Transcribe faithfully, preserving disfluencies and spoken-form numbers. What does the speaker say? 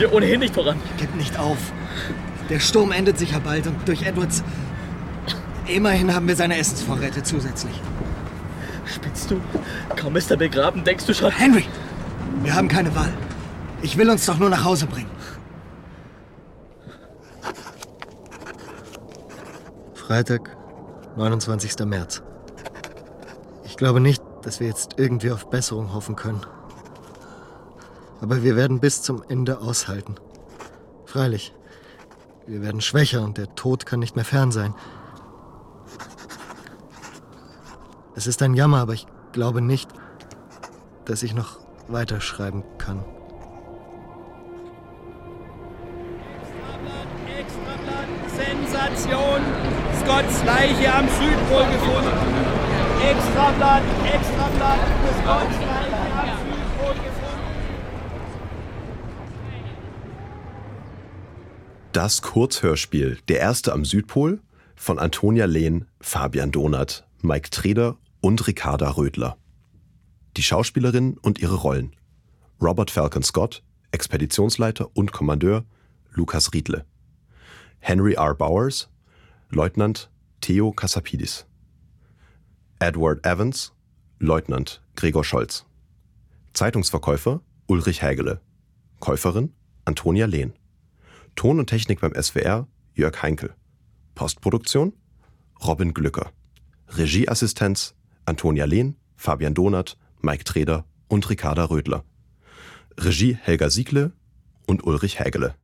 Wir ohnehin nicht voran. Gib nicht auf. Der Sturm endet sicher bald und durch Edwards... Immerhin haben wir seine Essensvorräte zusätzlich. Spinnst du? Kaum ist er begraben, denkst du schon... Henry! Wir haben keine Wahl. Ich will uns doch nur nach Hause bringen. Freitag, neunundzwanzigster März. Ich glaube nicht, dass wir jetzt irgendwie auf Besserung hoffen können. Aber wir werden bis zum Ende aushalten. Freilich, wir werden schwächer und der Tod kann nicht mehr fern sein. Es ist ein Jammer, aber ich glaube nicht, dass ich noch weiterschreiben kann. Extrablatt, Extrablatt, Sensation! Scotts Leiche am Südpol gefunden. Extrablatt, Extrablatt, Scotts Leiche am Südpol gefunden. Das Kurzhörspiel Der Erste am Südpol von Antonia Lehn, Fabian Donath, Mike Treder und Ricarda Rödler. Die Schauspielerinnen und ihre Rollen: Robert Falcon Scott, Expeditionsleiter und Kommandeur Lukas Riedle. Henry R. Bowers, Leutnant Theo Kassapidis. Edward Evans, Leutnant Gregor Scholz. Zeitungsverkäufer Ulrich Hägele. Käuferin Antonia Lehn. Ton und Technik beim S W R Jörg Heinkel. Postproduktion Robin Glücker. Regieassistenz Antonia Lehn, Fabian Donath, Mike Treder und Ricarda Rödler. Regie Helga Siegle und Ulrich Hägele.